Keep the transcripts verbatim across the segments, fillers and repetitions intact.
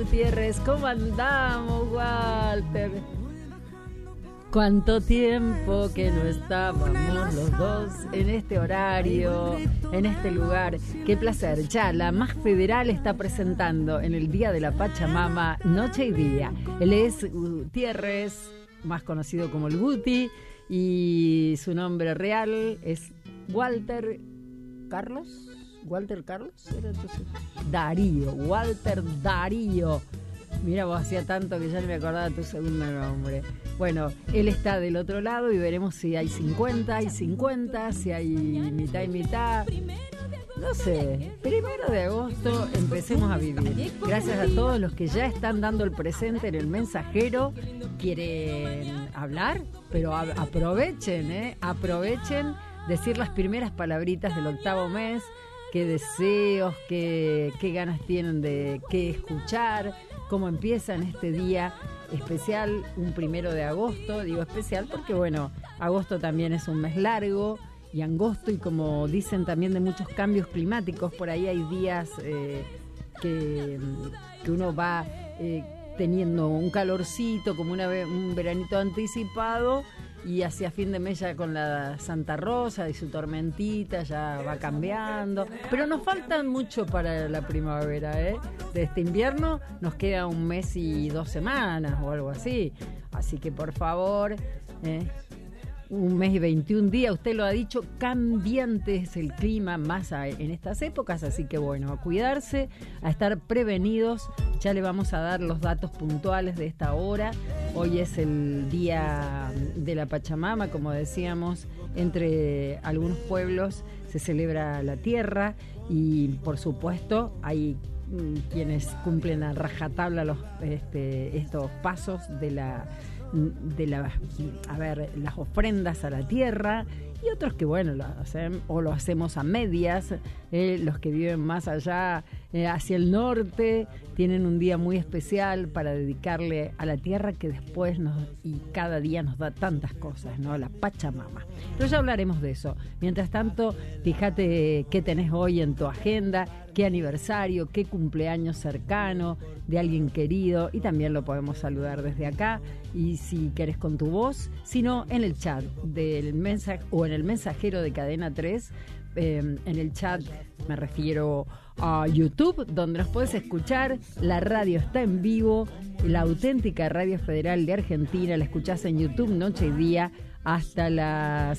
Gutiérrez. ¿Cómo andamos, Walter? ¿Cuánto tiempo que no estábamos los dos en este horario, en este lugar? Qué placer. Ya la Más Federal está presentando en el Día de la Pachamama Noche y Día. Él es Gutiérrez, más conocido como el Guti, y su nombre real es Walter Carlos. ¿Walter Carlos? ¿Era entonces? Darío, Walter Darío. Mira, vos hacía tanto que ya no me acordaba tu segundo nombre. Bueno, él está del otro lado y veremos si hay cincuenta y cincuenta, si hay mitad y mitad. No sé, primero de agosto empecemos a vivir. Gracias a todos los que ya están dando el presente en el mensajero. ¿Quieren hablar? Pero a- aprovechen, ¿eh? Aprovechen decir las primeras palabritas del octavo mes. Qué deseos, qué, qué ganas tienen de qué escuchar, cómo empiezan este día especial, un primero de agosto. Digo especial porque, bueno, agosto también es un mes largo y angosto, y como dicen también de muchos cambios climáticos, por ahí hay días eh, que, que uno va eh, teniendo un calorcito, como una, un veranito anticipado, y hacia fin de mes ya con la Santa Rosa y su tormentita ya va cambiando. Pero nos falta mucho para la primavera, ¿eh? De este invierno nos queda un mes y dos semanas o algo así. Así que por favor, ¿eh? un mes y veintiún días, usted lo ha dicho, cambiante es el clima más a, en estas épocas, así que bueno, a cuidarse, a estar prevenidos. Ya le vamos a dar los datos puntuales de esta hora. Hoy es el día de la Pachamama, como decíamos, entre algunos pueblos se celebra la tierra y por supuesto hay quienes cumplen a rajatabla los, este, estos pasos de la de la, a ver, las ofrendas a la tierra, y otros que bueno lo hacen o lo hacemos a medias. Eh, los que viven más allá eh, hacia el norte tienen un día muy especial para dedicarle a la tierra que después nos y cada día nos da tantas cosas, ¿no? La Pachamama. Pero ya hablaremos de eso. Mientras tanto, fíjate qué tenés hoy en tu agenda, qué aniversario, qué cumpleaños cercano de alguien querido, y también lo podemos saludar desde acá, y si querés con tu voz, sino en el chat del mensaje o en el mensajero de Cadena tres. Eh, en el chat me refiero a YouTube, donde nos podés escuchar. La radio está en vivo, la auténtica Radio Federal de Argentina, la escuchás en YouTube noche y día hasta las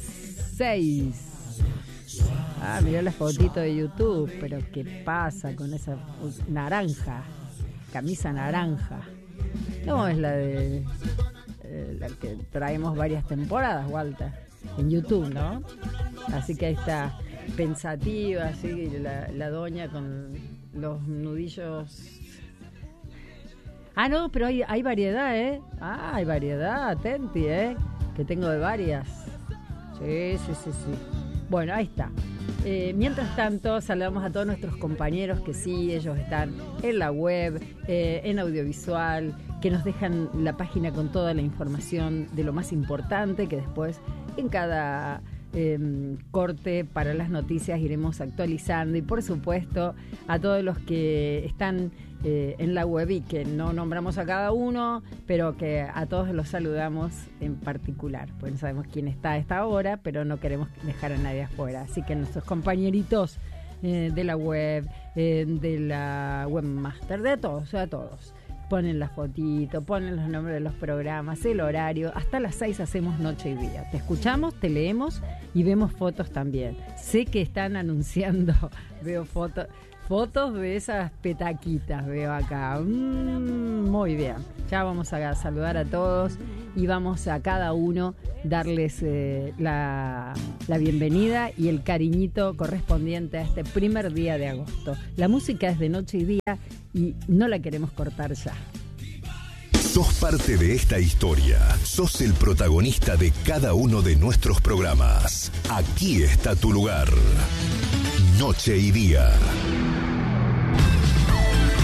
seis. Ah, mirá la fotito de YouTube, pero ¿qué pasa con esa naranja? Camisa naranja. No, es la de eh, la que traemos varias temporadas, Walter, en YouTube, ¿no? Así que ahí está, pensativa, así, la, la doña con los nudillos. Ah, no, pero hay, hay variedad, ¿eh? Ah, hay variedad, atenti, ¿eh? Que tengo de varias. Sí, sí, sí, sí. Bueno, ahí está. Eh, mientras tanto, saludamos a todos nuestros compañeros que sí, ellos están en la web, eh, en audiovisual, que nos dejan la página con toda la información de lo más importante, que después en cada eh, corte para las noticias iremos actualizando. Y por supuesto a todos los que están eh, en la web y que no nombramos a cada uno, pero que a todos los saludamos en particular, pues no sabemos quién está a esta hora, pero no queremos dejar a nadie afuera. Así que nuestros compañeritos eh, de la web, eh, de la webmaster, de todos, o sea, todos ponen la fotito, ponen los nombres de los programas, el horario. Hasta las seis hacemos noche y día. Te escuchamos, te leemos y vemos fotos también. Sé que están anunciando, veo fotos, fotos de esas petaquitas, veo acá. Mm, muy bien. Ya vamos a saludar a todos y vamos a cada uno darles eh, la, la bienvenida y el cariñito correspondiente a este primer día de agosto. La música es de noche y día y no la queremos cortar ya. Sos parte de esta historia. Sos el protagonista de cada uno de nuestros programas. Aquí está tu lugar. Noche y Día.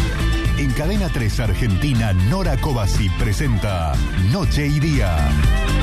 En Cadena tres Argentina, Nora Cobasi presenta Noche y Día.